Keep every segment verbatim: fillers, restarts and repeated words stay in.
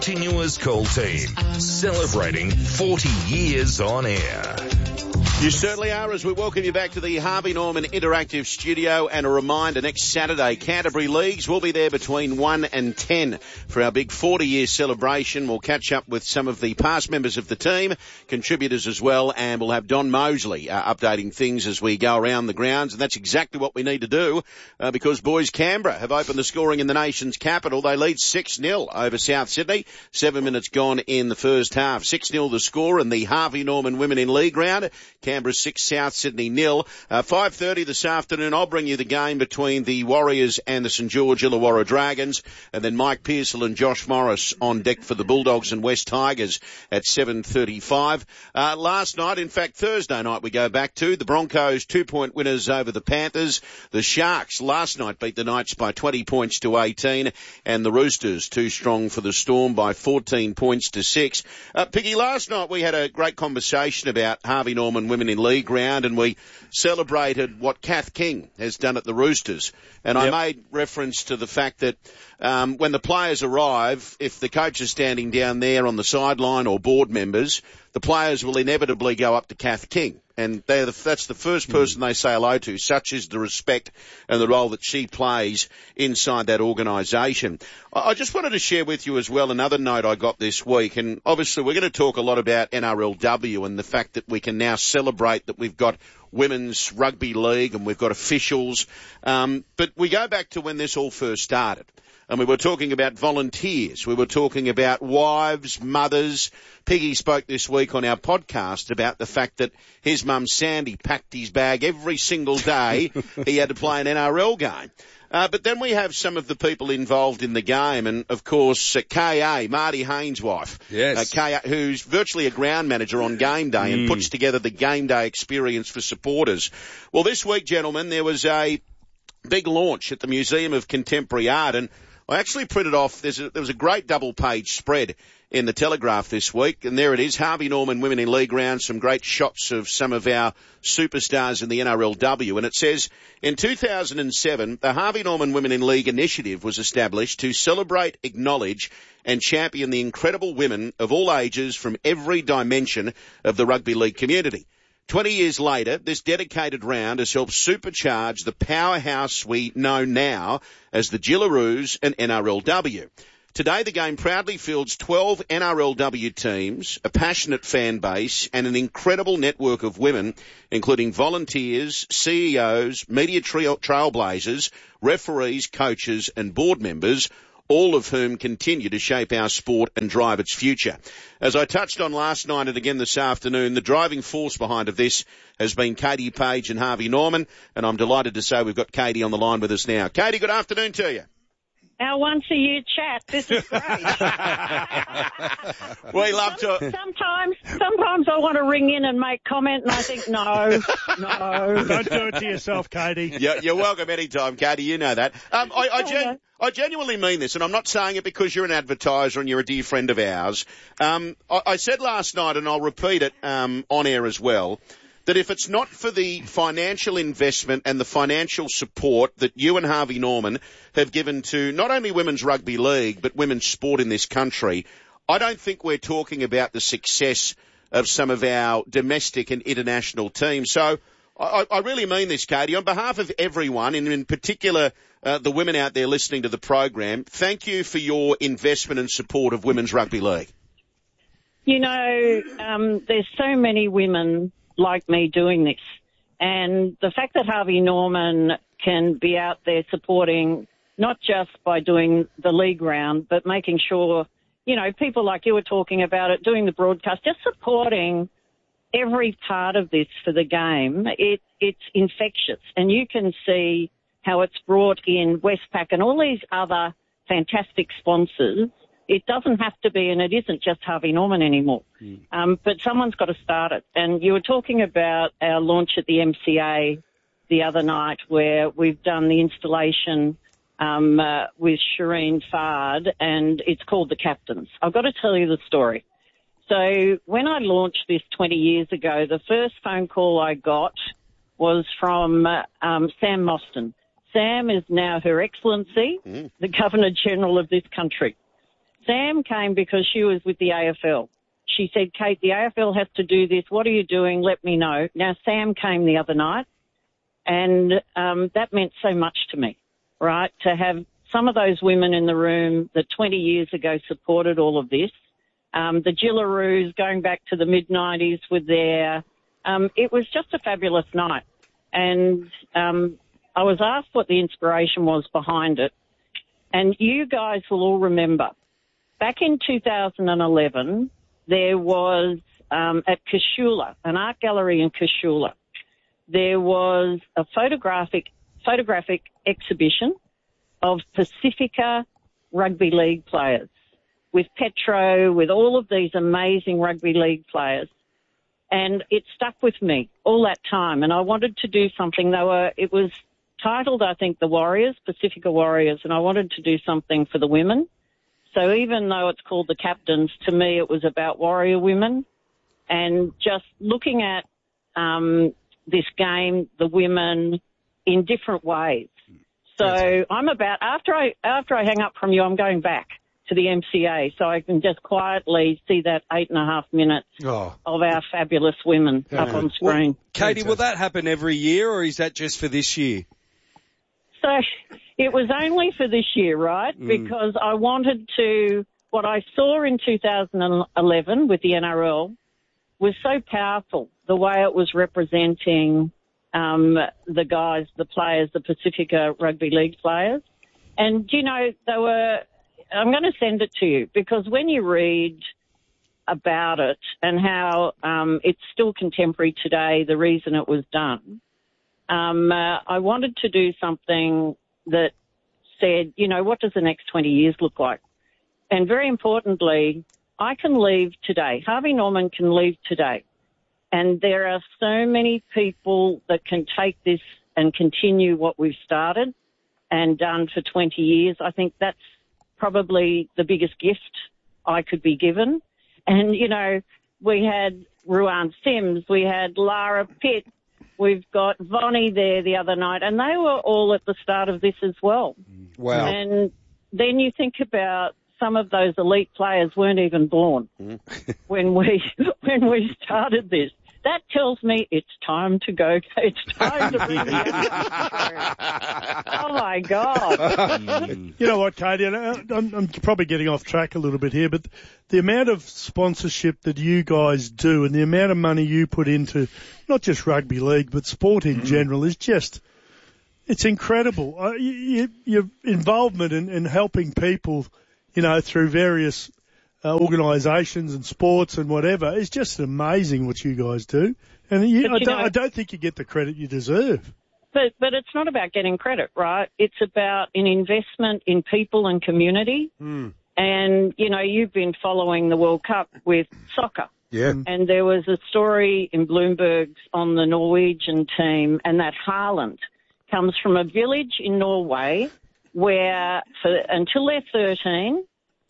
Continuous Call Team, celebrating forty years on air. You certainly are, as we welcome you back to the Harvey Norman Interactive Studio. And a reminder, next Saturday, Canterbury Leagues will be there between one and ten for our big forty-year celebration. We'll catch up with some of the past members of the team, contributors as well, and we'll have Don Mosley uh, updating things as we go around the grounds. And that's exactly what we need to do uh, because boys Canberra have opened the scoring in the nation's capital. They lead six nil over South Sydney. Seven minutes gone in the first half. six nil the score in the Harvey Norman Women in League round. Canberra six, South Sydney nil. Uh, five thirty this afternoon, I'll bring you the game between the Warriors and the St George Illawarra Dragons. And then Mike Pearsall and Josh Morris on deck for the Bulldogs and West Tigers at seven thirty-five. Uh, last night, in fact Thursday night we go back to, the Broncos two-point winners over the Panthers. The Sharks last night beat the Knights by twenty points to eighteen. And the Roosters too strong for the Storm by fourteen points to six. Uh, Piggy, last night we had a great conversation about Harvey Norman Women in League round, and we celebrated what Kath King has done at the Roosters. And yep. I made reference to the fact that um, when the players arrive, if the coach is standing down there on the sideline or board members, the players will inevitably go up to Kath King. And they're the, that's the first person mm. they say hello to. Such is the respect and the role that she plays inside that organisation. I just wanted to share with you as well another note I got this week. And obviously we're going to talk a lot about N R L W and the fact that we can now celebrate that we've got women's rugby league and we've got officials. Um, but we go back to when this all first started. And we were talking about volunteers. We were talking about wives, mothers. Piggy spoke this week on our podcast about the fact that his mum, Sandy, packed his bag every single day he had to play an N R L game. Uh, but then we have some of the people involved in the game. And, of course, uh, K A, Marty Haynes' wife, yes. uh, K A, who's virtually a ground manager on game day and mm. puts together the game day experience for supporters. Well, this week, gentlemen, there was a big launch at the Museum of Contemporary Art, and I actually printed off, there's a, there was a great double-page spread in the Telegraph this week, and there it is, Harvey Norman Women in League round, some great shots of some of our superstars in the N R L W, and it says, in two thousand seven, the Harvey Norman Women in League initiative was established to celebrate, acknowledge and champion the incredible women of all ages from every dimension of the rugby league community. Twenty years later, this dedicated round has helped supercharge the powerhouse we know now as the Gillaroos and N R L W. Today, the game proudly fields twelve N R L W teams, a passionate fan base, and an incredible network of women, including volunteers, C E Os, media trail- trailblazers, referees, coaches, and board members, all of whom continue to shape our sport and drive its future. As I touched on last night and again this afternoon, the driving force behind of this has been Katie Page and Harvey Norman, and I'm delighted to say we've got Katie on the line with us now. Katie, good afternoon to you. Our once-a-year chat. This is great. We love to... Sometimes, sometimes I want to ring in and make comment, and I think, no, no. Don't do it to yourself, Katie. You're, you're welcome anytime, Katie. You know that. Um, I, I, gen- I genuinely mean this, and I'm not saying it because you're an advertiser and you're a dear friend of ours. Um, I, I said last night, and I'll repeat it um, on air as well, that if it's not for the financial investment and the financial support that you and Harvey Norman have given to not only women's rugby league, but women's sport in this country, I don't think we're talking about the success of some of our domestic and international teams. So I, I really mean this, Katie. On behalf of everyone, and in particular uh, the women out there listening to the program, thank you for your investment and support of women's rugby league. You know, um, there's so many women like me doing this. And the fact that Harvey Norman can be out there supporting, not just by doing the league round, but making sure, you know, people like you were talking about it, doing the broadcast, just supporting every part of this for the game, it, it's infectious. And you can see how it's brought in Westpac and all these other fantastic sponsors. It doesn't have to be, and it isn't just Harvey Norman anymore. Mm. Um, but someone's got to start it. And you were talking about our launch at the M C A the other night, where we've done the installation um, uh, with Shireen Fard, and it's called The Captains. I've got to tell you the story. So when I launched this twenty years ago, the first phone call I got was from uh, um, Sam Mostyn. Sam is now Her Excellency, mm. the Governor-General of this country. Sam came because she was with the A F L. She said, Kate, the A F L has to do this. What are you doing? Let me know. Now, Sam came the other night, and um, that meant so much to me, right, to have some of those women in the room that twenty years ago supported all of this. Um, the Gillaroos going back to the mid nineties with their, um, it was just a fabulous night. And um, I was asked what the inspiration was behind it. And you guys will all remember, back in two thousand eleven, there was um, at Casula, an art gallery in Casula, there was a photographic photographic exhibition of Pacifica rugby league players, with Petro, with all of these amazing rugby league players. And it stuck with me all that time. And I wanted to do something. They were, it was titled, I think, The Warriors, Pacifica Warriors, and I wanted to do something for the women. So even though it's called The Captains, to me it was about warrior women and just looking at um, this game, the women, in different ways. So I'm about, after I after I hang up from you, I'm going back to the M C A so I can just quietly see that eight and a half minutes oh. of our fabulous women yeah. up on screen. Well, Katie, will that happen every year or is that just for this year? So it was only for this year, right? Mm. Because I wanted to, what I saw in two thousand eleven with the N R L was so powerful, the way it was representing Um, the guys, the players, the Pacifica Rugby League players. And, you know, they were, I'm going to send it to you because when you read about it and how um, it's still contemporary today, the reason it was done, um, uh, I wanted to do something that said, you know, what does the next twenty years look like? And very importantly, I can leave today. Harvey Norman can leave today. And there are so many people that can take this and continue what we've started and done for twenty years. I think that's probably the biggest gift I could be given. And, you know, we had Ruan Sims, we had Lara Pitt, we've got Vonnie there the other night, and they were all at the start of this as well. Wow. And then you think about some of those elite players weren't even born when we when we started this. That tells me it's time to go. It's time to bring the Oh, my God. You know what, Katie, I'm, I'm probably getting off track a little bit here, but the amount of sponsorship that you guys do and the amount of money you put into not just rugby league but sport in mm. general is just, it's incredible. Uh, you, you, your involvement in, in helping people, you know, through various Uh, organisations and sports and whatever. It's just amazing what you guys do. And you, I, you don't, know, I don't think you get the credit you deserve. But but it's not about getting credit, right? It's about an investment in people and community. Mm. And, you know, you've been following the World Cup with soccer. Yeah. And there was a story in Bloomberg's on the Norwegian team, and that Haaland comes from a village in Norway where for, until they're thirteen,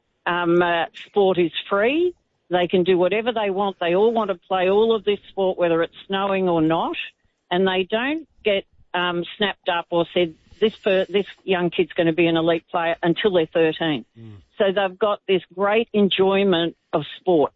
Um, uh, sport is free. They can do whatever they want. They all want to play all of this sport, whether it's snowing or not, and they don't get um, snapped up or said, this per- this young kid's going to be an elite player until they're thirteen. Mm. So they've got this great enjoyment of sport.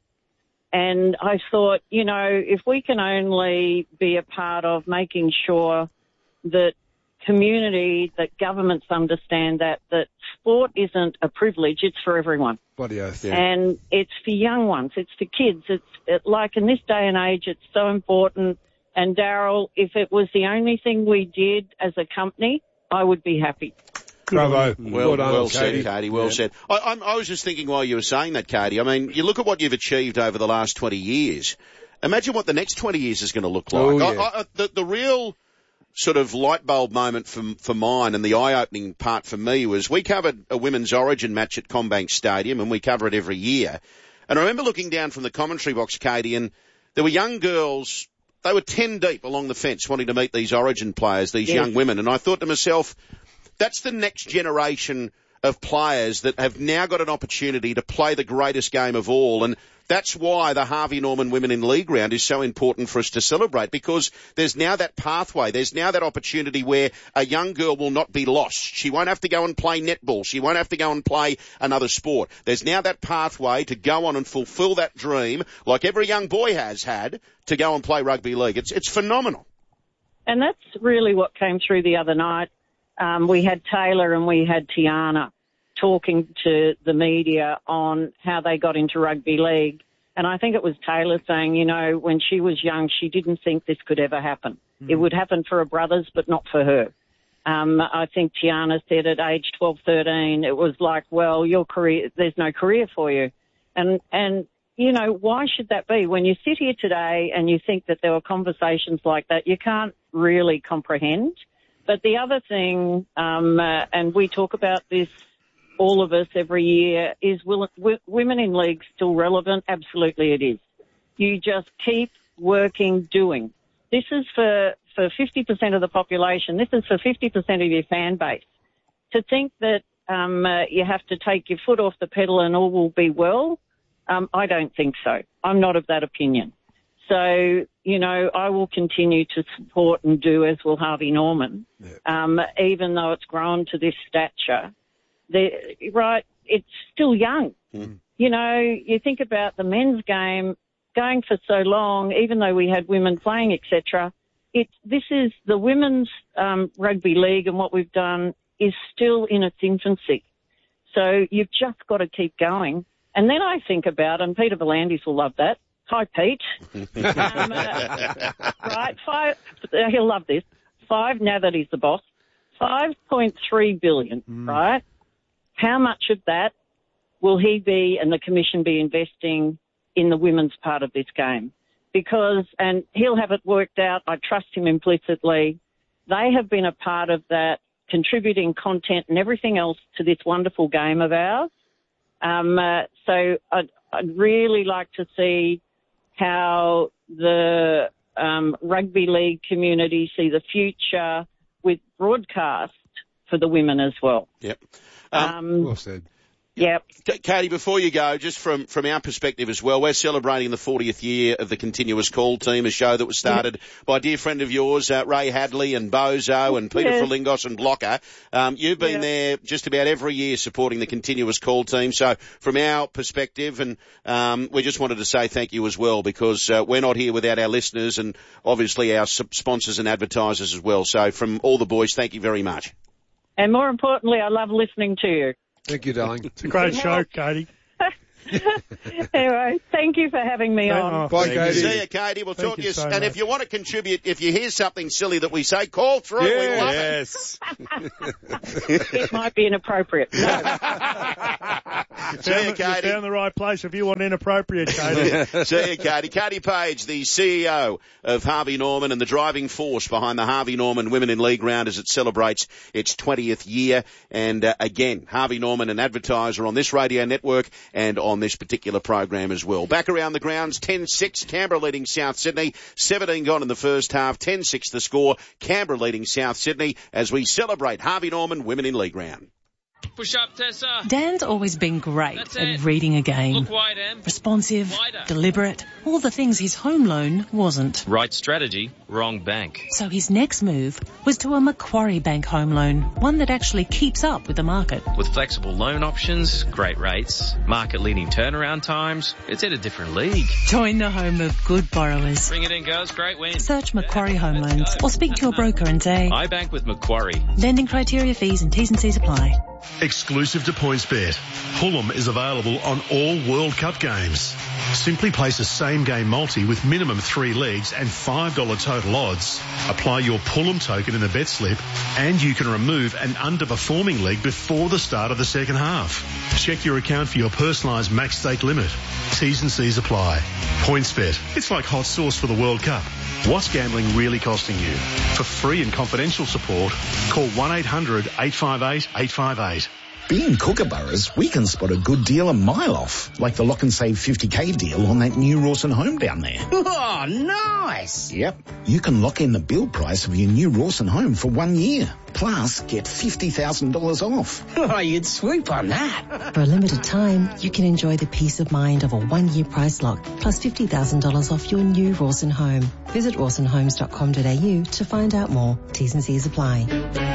And I thought, you know, if we can only be a part of making sure that community, that governments understand that, that sport isn't a privilege, it's for everyone. Bloody oath, yeah. And it's for young ones, it's for kids. It's it, like in this day and age, it's so important. And Daryl, if it was the only thing we did as a company, I would be happy. Bravo. Well, well, done, well Katie. said, Katie. Well yeah. said. I, I'm, I was just thinking while you were saying that, Katie, I mean, you look at what you've achieved over the last twenty years. Imagine what the next twenty years is going to look like. Oh, yeah. I, I, the, the real sort of light bulb moment for, for mine and the eye-opening part for me was we covered a women's origin match at CommBank Stadium, and we cover it every year. And I remember looking down from the commentary box, Katie, and there were young girls, they were ten deep along the fence wanting to meet these origin players, these yes. young women. And I thought to myself, that's the next generation of players that have now got an opportunity to play the greatest game of all. And that's why the Harvey Norman Women in League round is so important for us to celebrate, because there's now that pathway. There's now that opportunity where a young girl will not be lost. She won't have to go and play netball. She won't have to go and play another sport. There's now that pathway to go on and fulfil that dream, like every young boy has had, to go and play rugby league. It's, it's phenomenal. And that's really what came through the other night. Um, we had Taylor and we had Tiana talking to the media on how they got into rugby league. And I think it was Taylor saying, you know, when she was young, she didn't think this could ever happen. Mm. It would happen for her brothers, but not for her. Um, I think Tiana said at age twelve, thirteen, it was like, well, your career, there's no career for you. And, and, you know, why should that be? When you sit here today and you think that there were conversations like that, you can't really comprehend. But the other thing, um, uh, and we talk about this, all of us every year, is will, w- women in league still relevant? Absolutely it is. You just keep working, doing. This is for, for fifty percent of the population. This is for fifty percent of your fan base. To think that um, uh, you have to take your foot off the pedal and all will be well, um, I don't think so. I'm not of that opinion. So, you know, I will continue to support and do, as will Harvey Norman, yeah. um, even though it's grown to this stature. The, right, it's still young. Mm. You know, you think about the men's game going for so long, even though we had women playing, et cetera. It, this is the women's um, rugby league, and what we've done is still in its infancy. So you've just got to keep going. And then I think about, and Peter V'landys will love that. Hi, Pete. um, uh, right, five. He'll love this. Five. Now that he's the boss, five point three billion. Mm. Right. How much of that will he be and the commission be investing in the women's part of this game? Because, and he'll have it worked out, I trust him implicitly, they have been a part of that, contributing content and everything else to this wonderful game of ours. Um, uh, so I'd, I'd really like to see how the um, rugby league community see the future with broadcast for the women as well. Yep. Um, um, well said. Yep. Katie, before you go, just from, from our perspective as well, we're celebrating the fortieth year of the Continuous Call team, a show that was started yep. by a dear friend of yours, uh, Ray Hadley and Bozo and Peter yes. Frelingos and Blocker. Um, you've been yep. there just about every year supporting the Continuous Call team. So from our perspective, and um, we just wanted to say thank you as well, because uh, we're not here without our listeners and obviously our sponsors and advertisers as well. So from all the boys, thank you very much. And more importantly, I love listening to you. Thank you, darling. It's a great show, Katie. Anyway, thank you for having me Thank on. Oh, Bye, Katie. See you, Katie. We'll Thank talk to you you. so and much. if you want to contribute, if you hear something silly that we say, call through. Yeah, we love yes. it. It might be inappropriate. No. You See found, you, the, Katie. you found the right place if you want inappropriate, Katie. See you, Katie. Katie Page, the C E O of Harvey Norman and the driving force behind the Harvey Norman Women in League round as it celebrates its twentieth year. And uh, again, Harvey Norman, an advertiser on this radio network and on this particular program as well. Back around the grounds, ten six, Canberra leading South Sydney. seventeen gone in the first half, ten six the score. Canberra leading South Sydney as we celebrate Harvey Norman Women in League round. Push up, Tessa. Dan's always been great That's at it. reading a game. Look wide, Em. Responsive, Wider. deliberate, all the things his home loan wasn't. Right strategy, wrong bank. So his next move was to a Macquarie Bank home loan, one that actually keeps up with the market. With flexible loan options, great rates, market-leading turnaround times, it's in a different league. Join the home of good borrowers. Bring it in, girls. Great win. Search Macquarie Home Loans or speak to your broker and say, I bank with Macquarie. lending criteria, fees and T's and C's apply. Exclusive to PointsBet, Pullum is available on all World Cup games. Simply place a same-game multi with minimum three legs and five dollars total odds. Apply your Pullum token in the bet slip and you can remove an underperforming leg before the start of the second half. Check your account for your personalised max stake limit. T's and C's apply. PointsBet, it's like hot sauce for the World Cup. What's gambling really costing you? For free and confidential support, call one eight hundred eight five eight eight five eight. Being Kookaburras, we can spot a good deal a mile off, like the Lock and Save fifty K deal on that new Rawson home down there. Oh, nice. Yep. You can lock in the build price of your new Rawson home for one year. Plus, get fifty thousand dollars off. Oh, you'd swoop on that. For a limited time, you can enjoy the peace of mind of a one-year price lock, plus fifty thousand dollars off your new Rawson home. Visit rawson homes dot com dot a u to find out more. T's and C's apply.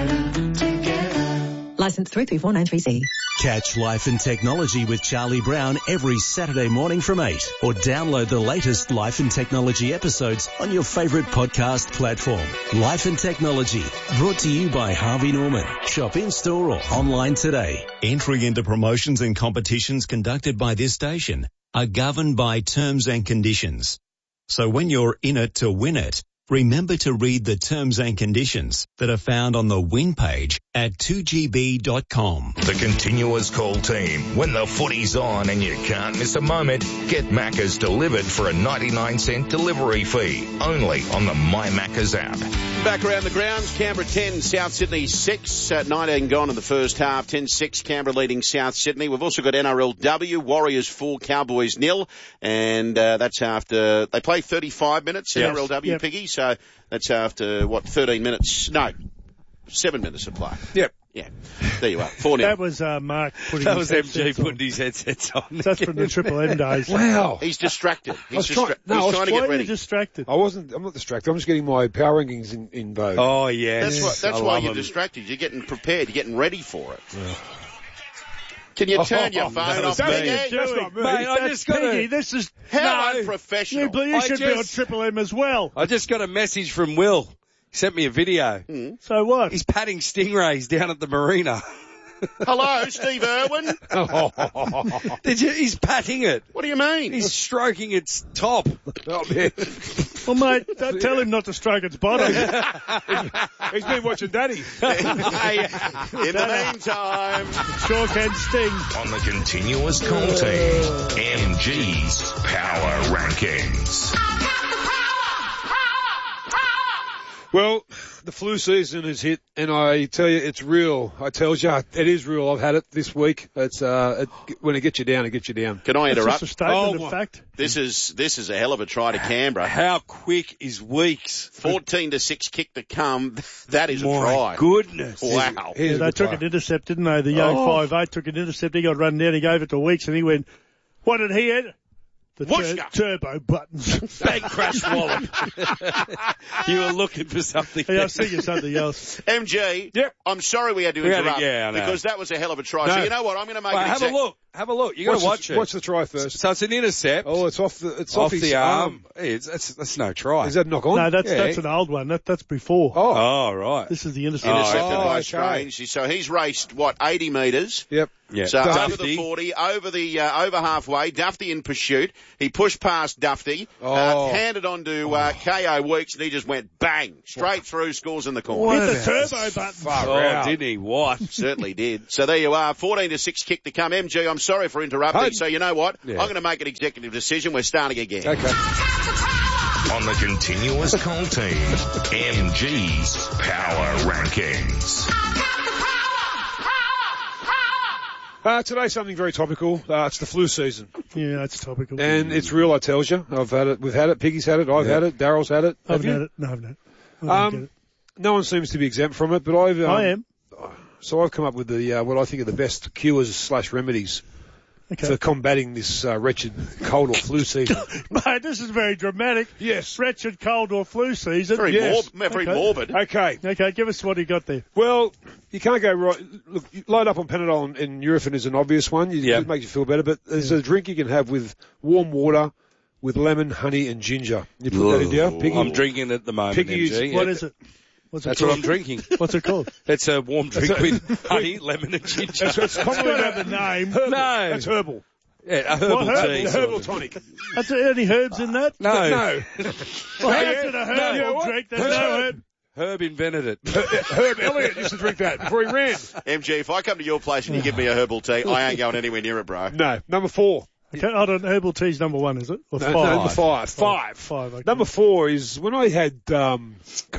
Licence three three four nine three C. Catch Life and Technology with Charlie Brown every Saturday morning from eight, or download the latest Life and Technology episodes on your favourite podcast platform. Life and Technology, brought to you by Harvey Norman. Shop in-store or online today. Entry into promotions and competitions conducted by this station are governed by terms and conditions. So when you're in it to win it, remember to read the terms and conditions that are found on the win page at two g b dot com. The continuous call team. When the footy's on and you can't miss a moment, get Macca's delivered for a ninety-nine cent delivery fee. Only on the My Macca's app. Back around the grounds, Canberra ten, South Sydney six, uh, nineteen gone in the first half, ten six, Canberra leading South Sydney. We've also got N R L W, Warriors four, Cowboys nil, and uh, that's after, they play thirty-five minutes, yes. N R L W, yep. Piggy, so that's after, what, thirteen minutes, no, seven minutes of play. Yep. Yeah, there you are, four nil. That was uh, Mark putting That his was M G headsets putting his headsets on. That's from the Triple M days. Wow. He's distracted. He's, I was distra- trying, no, he's I was trying to Why get are you ready. distracted? I wasn't, I'm not distracted. I'm just getting my power rankings in, in vogue. Oh, yes. That's, what, that's I why love you're him. distracted. You're getting prepared. You're getting ready for it. Yeah. Can you turn Oh, your phone that off, was Piggy? me. That's not me. Mate, I That's just got Piggy. a, This is How No. unprofessional. you, you I should be on just- Triple M as well. I just got a message from Will. He sent me a video. Mm. So what? He's patting stingrays down at the marina. Hello, Steve Irwin. Did you? He's patting it. What do you mean? He's stroking its top. Oh, man. Well, mate, don't tell him not to stroke its bottom. He's been watching Daddy. In the meantime, Sure can sting. On the continuous call team, M G's Power Rankings. Well, the flu season has hit, and I tell you, it's real. I tell you, it is real. I've had it this week. It's uh, it, when it gets you down, it gets you down. can I That's interrupt? just a statement Oh, of fact. This is this is a hell of a try to Canberra. How quick is weeks? Fourteen to six kick to come. That is a My try. goodness. Wow. Here's Yeah, a they good took player. an intercept, didn't they? The young Oh. five eight took an intercept. He got run down. He gave it to Weeks, and he went, what did he hit? The tur- Whooshka. turbo buttons. Bang crash wallet. You were looking for something. Hey, I'll see you something else. M G, Yep. I'm sorry we had to We had to- interrupt yeah, I know. because that was a hell of a try. No. So you know what? I'm going to make Wait, it have exact- a look. Have a look. You got to watch the, it. Watch the try first. So it's an intercept. Oh, it's off the, it's off, off his the arm. It's, that's, that's no try. Is that knock on? No, that's Yeah. that's an old one. That that's before. Oh. Oh, right. This is the intercept. Intercepted Oh, by okay. Strange. So he's raced, what, eighty metres? Yep. Yeah. So over Dufty. the forty, over the uh, over halfway, Dufty in pursuit. He pushed past Dufty, Oh. uh, handed on to uh, K O Weeks, and he just went bang straight through, scores in the corner. Hit the turbo button. Far Oh, out. didn't he? What? Certainly did. So there you are, fourteen to six kick to come. M G, I'm sorry for interrupting. Hey. So you know what? Yeah. I'm going to make an executive decision. We're starting again. Okay. On the continuous call team, M G's Power Rankings. Uh, today's something very topical. Uh, it's the flu season. Yeah, that's topical. And it's real, I tells you. I've had it. We've had it. Piggy's had it. I've Yeah. had it. Daryl's had it. I Have haven't you? had it. No, I haven't had it. I don't Um, get it. No one seems to be exempt from it, but I've. Um, I am. So I've come up with the uh, what I think are the best cures slash remedies Okay. for combating this uh, wretched cold or flu season. Mate, this is very dramatic. Yes. Wretched cold or flu season. Very, Yes. mor- very Okay. morbid. Okay. Okay, give us what you got there. Well, you can't go right. Look, you load up on Panadol and, and Nurofen is an obvious one. You, Yeah. It makes you feel better, but there's a drink you can have with warm water, with lemon, honey, and ginger. You put that in there, Piggy. I'm drinking it at the moment, Piggy, M G. What is it? What's it That's called? what I'm drinking. What's it called? It's a warm drink That's a- with honey, lemon, and ginger. It's, it's commonly Don't have the name. Herbal. No. That's herbal. Yeah, a herbal What, herbal? tea. The sort herbal of. tonic. That's there any herbs in that? No. No. Well, yeah. that's in a herbal No, you know what? drink. There's no herb. Herb invented it. Herb Elliott used to drink that before he ran. M G, if I come to your place and you give me a herbal tea, I ain't going anywhere near it, bro. No. Number four. Okay, hold on. Herbal tea's number one, is it? Or No, five? no, number five. Five. Five. Okay. Number four is when I had um, COVID.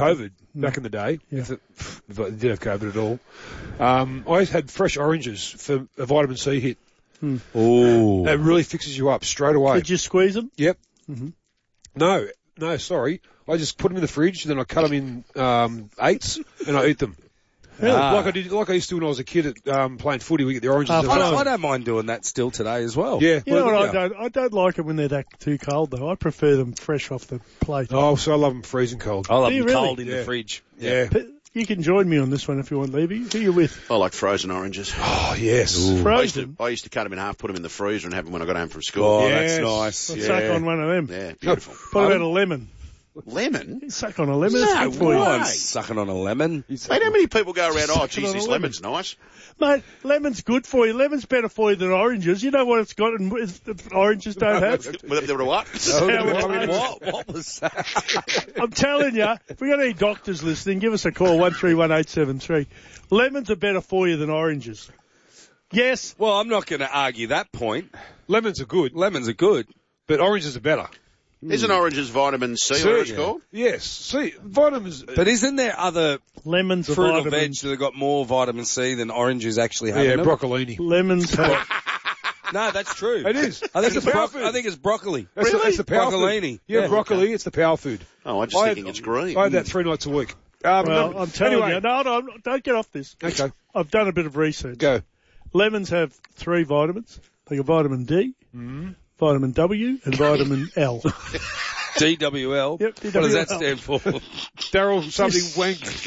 back in the day. Yeah. If, it, if I did have COVID at all. Um, I had fresh oranges for a vitamin C hit. Hmm. Oh. That really fixes you up straight away. Did you squeeze them? Yep. Mm-hmm. No, no, sorry. I just put them in the fridge, then I cut them in um, eighths, and I eat them. Really? Like I did, like I used to when I was a kid at um, playing footy. We get the oranges. I and don't, I don't mind doing that still today as well. Yeah. You know well, what? yeah. I don't. I don't like it when they're that too cold though. I prefer them fresh off the plate. Oh, so I love them freezing cold. I love Do you them really? cold in Yeah. the fridge. Yeah. But you can join me on this one if you want, Levy. Who are you with? I like frozen oranges. Oh, yes. I used, to, Frozen. I used to cut them in half, put them in the freezer, and have them when I got home from school. Oh, Yes. that's nice. I'll Yeah. suck on one of them. Yeah, beautiful. What about a lemon? Lemon? You suck on a lemon. It's No good for you. way. I'm sucking on a lemon. Mate, how many people go around, oh, Suck it geez, on a this lemon. lemon's nice? Mate, lemon's good for you. Lemon's better for you than oranges. You know what it's got and is- that oranges don't have? With the what? Sour What? What was that? I'm telling you, if we got any doctors listening, give us a call, one three one eight seven three. Lemons are better for you than oranges. Yes. Well, I'm not going to argue that point. Lemons are good, Lemons are good. but oranges are better. Isn't oranges vitamin C, C, or it's yeah. called? Yes. See, vitamins. But isn't there other Lemons are fruit or veg vitamins. that have got more vitamin C than oranges actually have? yeah, in them? broccolini. Lemons have... No, that's true. It is. I think It's it's, a power bro- food. I think it's broccoli. That's the, that's the power Broccolini. food. Yeah, Yeah. broccoli. It's the power food. Oh, I'm just I thinking had- it's green. I had that three nights a week. Um, Well, number- I'm telling anyway, you. No, no, don't get off this. Okay, I've done a bit of research. go. Lemons have three vitamins. They got vitamin D, Mm-hmm. vitamin W, and vitamin L. D W L. Yep, D What W does L. that stand for? Daryl, something wanked.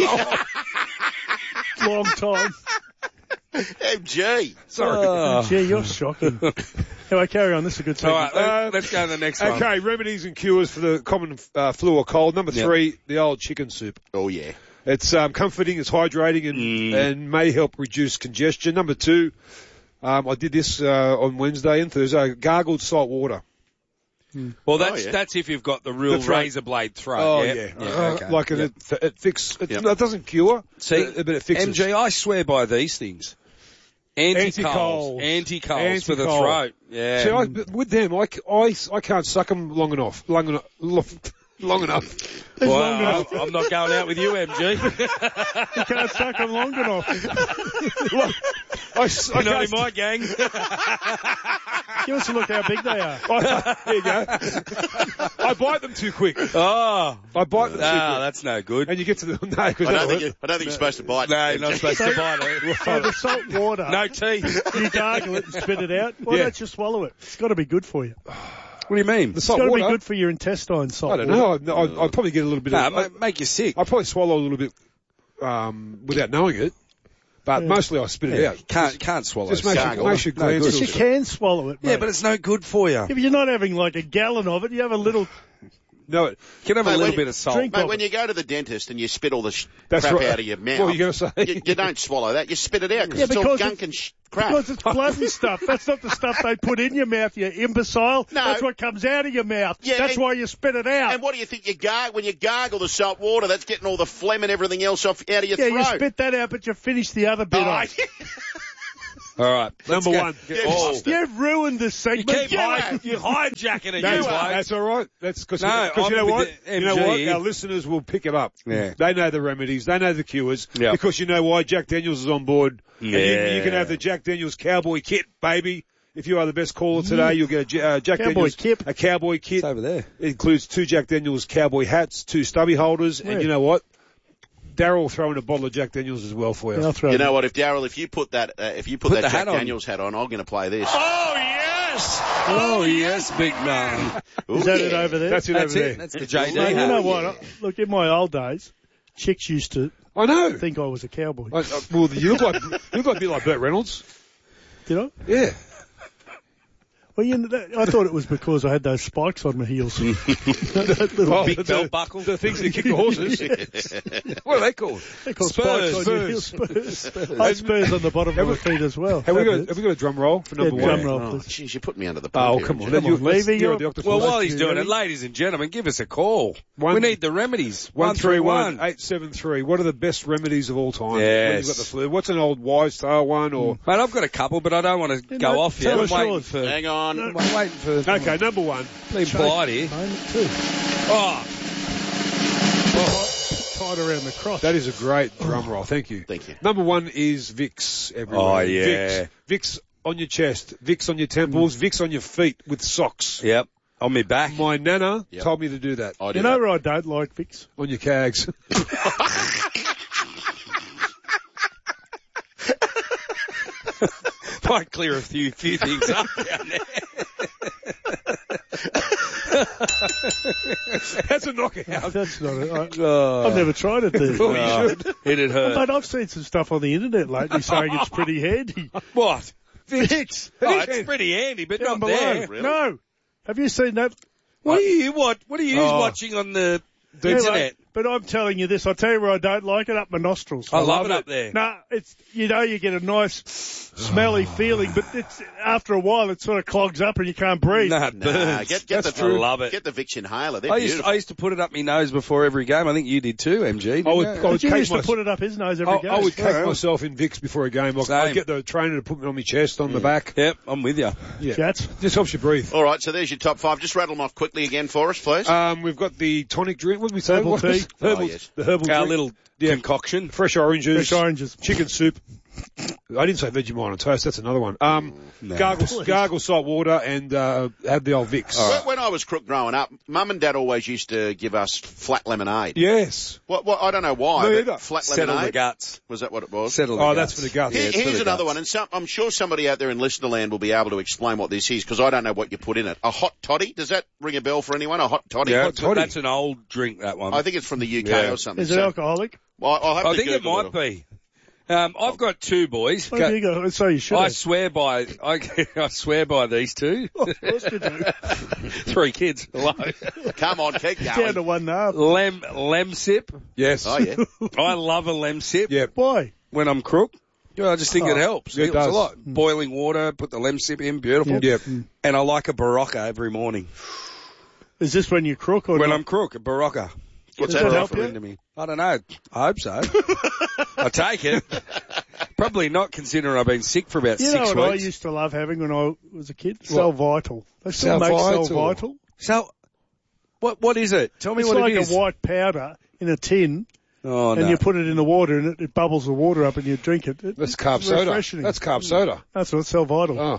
Long time. M G. Sorry. Oh. Gee, you're shocking. Anyway, carry on. This is a good All segment. right, Uh, let, let's go to the next one. Okay, remedies and cures for the common uh, flu or cold. Number Yep. three, the old chicken soup. Oh, yeah. It's um, comforting, it's hydrating, and, Mm. and may help reduce congestion. Number two, um, I did this uh, on Wednesday and Thursday. Gargled salt water. Well, that's Oh, yeah. that's if you've got the real The throat. razor blade throat. Oh yeah, yeah, yeah Uh, okay. like Yep. it, it, it fix. It, Yep. no, it doesn't cure. See, but, but it fixes. M G, I swear by these things. Anti-colds. Anti-colds. Anti-colds for the Anti-cold. throat. Yeah. See, I, but with them, I, c- I, I can't suck them long enough. Long enough. Long enough. It's Well, long enough. I'm not going out with you, M G. You can't suck them long enough. I, s- I You're not can't in my gang. Give us a look how big they are. I, there you go. I bite them too quick. Oh. I bite them too Ah, quick. that's no good. And you get to the no, because I don't think, you, I don't think you're supposed to bite. No, you're not supposed to bite it. So the salt water, No teeth. you gargle it and spit it out. Why Yeah. don't you swallow it? It's got to be good for you. What do you mean? the It's salt got to be water. good for your intestines, salt I don't water. know. I, I, I'd probably get a little bit Nah, of. ma- make you sick. I, I probably swallow a little bit um, without knowing it, but Yeah. mostly I spit it Yeah, out. can't can't swallow. Just makes, you, gargle. makes your No glands good. Yes, you feel- can swallow it, mate. Yeah, but it's no good for you. If you're not having like a gallon of it, you have a little No, it, You can have a Mate, little when- bit of salt. drink- Mate, when you go to the dentist and you spit all the sh- That's crap right. out of your mouth, What were you gonna say? You, you don't swallow that. You spit it out because Yeah, it's all because gunk it's- and sh- crap. because it's blood and stuff. That's not the stuff they put in your mouth, you imbecile. No. That's what comes out of your mouth. Yeah, That's and- why you spit it out. And what do you think you gar- when you gargle the salt water? That's getting all the phlegm and everything else off out of your yeah, throat. you spit that out, but you finish the other bit Oh, off. All right. Number go. one. Yeah, Oh. just- You've ruined this You segment. keep Yeah. hide, you're hijacking it, That's, you are. that's all right. That's because No, you I'm know with what? the You know M G. what? Our listeners will pick it up. Yeah. They know the remedies. They know the cures. Yeah. Because you know why Jack Daniels is on board. And you, Yeah. you can have the Jack Daniels cowboy kit, baby. If you are the best caller today, you'll get a J- uh, Jack Cowboy Daniels kit. a cowboy kit. It's over there. It includes two Jack Daniels cowboy hats, two stubby holders, Yeah. and you know what? Daryl will throw in a bottle of Jack Daniels as well for you. Yeah, I'll throw You it know in. what? If Daryl, if you put that, uh, if you put, Put that the Jack hat on. Daniels hat on, I'm going to play this. Oh, yes! Oh, yes, big man. Ooh, Is that yeah. it over there? That's it That's over it. there. That's the J D. Mate, you hat. know what? Look, in my old days, chicks used to I know. think I was a cowboy. I, I, well, you look like you look like a bit like Burt Reynolds. Did I? Yeah. Well, you know, that, I thought it was because I had those spikes on my heels. That little Oh, big the- belt buckle. The things that kick the horses. What are they called? They're called Spurs, spikes on your heels. Spurs. I had spurs on the bottom of my feet as well. Have we got Fabulous. have we got a drum roll for number Yeah, one? drum roll, Oh, please. jeez, you put me under the Oh, pump here, come on. Jim. Come on, You- let's- Levy, you're you're- the octopus. Well, Well, while he's doing it, ready? ladies and gentlemen, give us a call. One- we need the remedies. One three one one. eight seven three. What are the best remedies of all time? When Yes. you've got the flu. What's an old wives' tale one or? Mate, I've got a couple, but I don't want to You go know, off tell yet. I'm us waiting yours. for. Hang on. I'm waiting for. Okay, number one. Being polite here. Moment two. Oh, Time right around the cross. That is a great drum roll. Thank you. Thank you. Number one is Vicks everywhere. Oh, yeah. Vicks. Vicks on your chest. Vicks on your temples. Vicks on your feet with socks. Yep. On my back. My nana Yep. told me to do that. I do You know that. where I don't like Vicks? On your cags. Might clear a few few things up down there. That's a knockout. That's not it. I, Oh. I've never tried it there. Oh, you should. It'd hurt. But I've seen some stuff on the internet lately saying it's pretty handy. What? Vicks. Oh, it's pretty handy, but Down not below. there. No. Have you seen that? What are you what? What are you Oh. watching on the, the Yeah, internet? right. But I'm telling you this. I'll tell you where I don't like it, up my nostrils. I, love, it up there. No, it's, you know, you get a nice smelly feeling, but it's, after a while it sort of clogs up and you can't breathe. Nah, it Nah, burns. get, get That's the, true. I love it. Get the Vicks inhaler. They're I used, beautiful. I used to put it up my nose before every game. I think you did too, M G. didn't I would, you? I would But you cake used to myself. put it up his nose every I, game. I would cake Yeah. myself in Vicks before a game. Like, Same. I'd get the trainer to put me on my chest, on the back. Yep, I'm with you. Yeah. Jats. Just helps you breathe. All right, so there's your top five. Just rattle them off quickly again for us, please. Um, we've got the tonic drink. What did we say? Herbal What was- tea. Herbal, Oh, yes. The herbal Our drink. little Yeah. concoction. Fresh oranges. Fresh oranges. Chicken soup. I didn't say Vegemite on toast. That's another one. Um, No. gargle, gargle salt water and uh, have the old Vicks. When, when I was crook growing up, Mum and Dad always used to give us flat lemonade. Yes. What? What? I don't know why. Me but either. flat Settle the lemonade. guts. Was that what it was? Settle the Oh, guts. that's for the guts. Yeah, Here- it's for Here's the another guts. one, and some, I'm sure somebody out there in listenerland will be able to explain what this is because I don't know what you put in it. A hot toddy? Does that ring a bell for anyone? A hot toddy? Yeah, Hot but toddy. that's an old drink, that one. I think it's from the U K Yeah. or something. Is it so- alcoholic? Well, I'll have I to think it Google might be. Um, I've got two boys. What have you got? So you should I have. swear by I, I swear by these two. Of course you do. Three kids. Hello. Come on, keep Down to going. one and a half. Lem Lemsip. Yes. Oh yeah. I love a Lemsip Yeah. Why? when I'm crook. Yeah, I just think Oh, it helps. it It helps does. a lot. Boiling water, put the Lemsip in, beautiful. Yep. And I like a Barocca every morning. Is this when you crook or When not? I'm crook, a Barocca. What's Does that? that help Barocca you? into me. I don't know. I hope so. I take it. Probably not, considering I've been sick for about You six know what weeks. I used to love having when I was a kid? Cell Vital. They still Cell make Vital. Cell Vital. So, what what is it? Tell me It's what like it is. a white powder in a tin, Oh, and no. you put it in the water, and it, it bubbles the water up, and you drink it. it That's carb it's soda. refreshing. That's carb soda. That's what Cell Vital. Oh.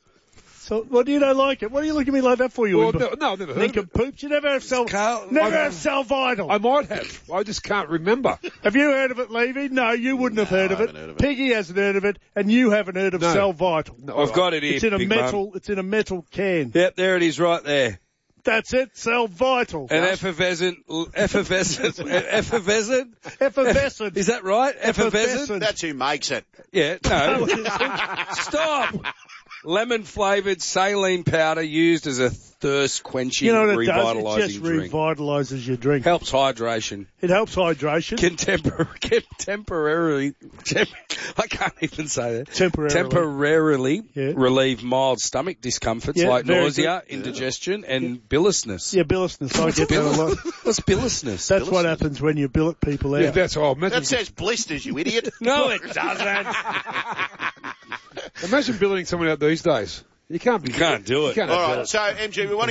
So, what do you don't like it? What are you looking at me like that for? You Well, imp- no, no, I've never heard of it. nincompoops. You never have Cell. Carl- never I- have Cell Vital. I might have. I just can't remember. Have you heard of it, Levy? No, you wouldn't have heard of I it. haven't heard of it. Piggy hasn't heard of it, and you haven't heard of No. Cell Vital. No, I've got it here. It's in a Big metal. Mum. It's in a metal can. Yep, there it is, right there. That's it. Cell Vital. An effervescent, effervescent, effervescent. Effervescent. Is that right? Effervescent. Effervescent. That's who makes it. Yeah. No. Stop. Lemon flavoured saline powder used as a thirst quenching, You know what it does? It revitalising just drink. revitalises your drink. Helps hydration. It helps hydration. Can, tempor- can temporarily, tem- I can't even say that. Temporarily. Temporarily Yeah. relieve mild stomach discomforts Yeah, like very nausea, indigestion, and billousness. Yeah, billousness. I get that a lot. What's billousness? That's what happens when you billet people out. Yeah, that's all. Imagine, That says blisters, you idiot. No, it doesn't. imagine billeting someone out these days. You can't be. You can't do it. You can't All have right, that. so M G, we want to